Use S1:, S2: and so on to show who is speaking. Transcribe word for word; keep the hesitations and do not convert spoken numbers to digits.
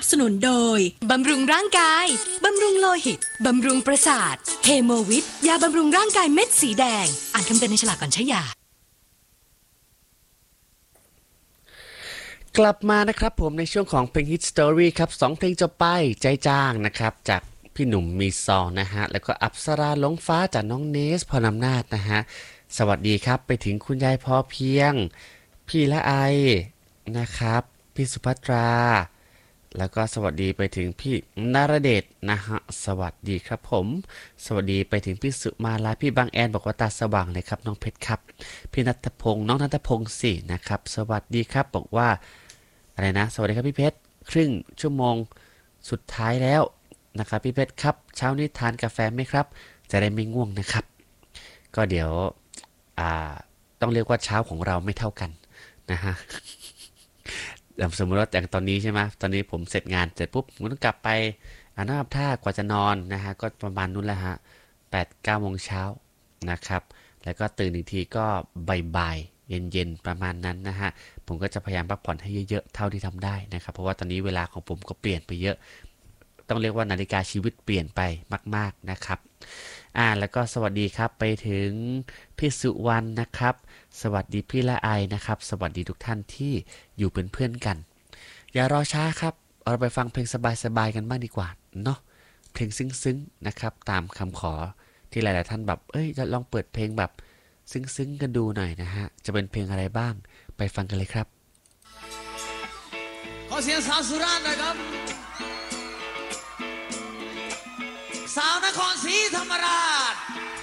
S1: สนุนโดยบำรุงร่างกายบำรุงโลหิตบำรุงประสาทเฮโมวิทยาบำรุงร่างกายเม็ดสีแดงอ่านคำเตือนในฉลากก่อนใช้ยาก
S2: ลับมานะครับผมในช่วงของเพลง Hit Story ครับสองเพลงจบไปใจจ้างนะครับจากพี่หนุ่มมีซองนะฮะแล้วก็อัปสราหลงฟ้าจากน้องเนสพรอำนาจนะฮะสวัสดีครับไปถึงคุณยายพอเพียงพี่ละไอนะครับพี่สุภัตราแล้วก็สวัสดีไปถึงพี่นรเดชนะฮะสวัสดีครับผมสวัสดีไปถึงพี่สุมาลาพี่บางแอนบอกว่าตาสว่างเลยครับน้องเพชรครับพี่นัทพงศ์น้องนัทพงศ์สินะครับสวัสดีครับบอกว่าอะไรนะสวัสดีครับพี่เพชรครึ่งชั่วโมงสุดท้ายแล้วนะครับพี่เพชรครับเช้านี้ทานกาแฟไหมครับจะได้ไม่ง่วงนะครับก็เดี๋ยวอ่าต้องเรียกว่าเช้าของเราไม่เท่ากันนะฮะสมมติว่าอย่างตอนนี้ใช่ไหมตอนนี้ผมเสร็จงานเสร็จปุ๊บผมต้องกลับไปอาบน้ำอาบท่ากว่าจะนอนนะฮะก็ประมาณนู้นแหละฮะแปดเก้าโมงเช้านะครับแล้วก็ตื่นอีกทีก็บ่ายๆเย็นๆประมาณนั้นนะฮะผมก็จะพยายามพักผ่อนให้เยอะๆเท่าที่ทำได้นะครับเพราะว่าตอนนี้เวลาของผมก็เปลี่ยนไปเยอะต้องเรียกว่านาฬิกาชีวิตเปลี่ยนไปมากๆนะครับอ่าแล้วก็สวัสดีครับไปถึงพี่สุวรรณนะครับสวัสดีพี่ละไอนะครับสวัสดีทุกท่านที่อยู่เป็นเพื่อนกันอย่ารอช้าครับเราไปฟังเพลงสบายๆกันบ้างดีกว่าเนาะเพลงซึ้งๆนะครับตามคำขอที่หลายๆท่านแบบเอ้ยจะลองเปิดเพลงแบบซึ้งๆกันดูหน่อยนะฮะจะเป็นเพลงอะไรบ้างไปฟังกันเลยครับ
S3: ขอเสียงสาวสุราษฎร์หน่อยครับสาวนครศรีธรรมราช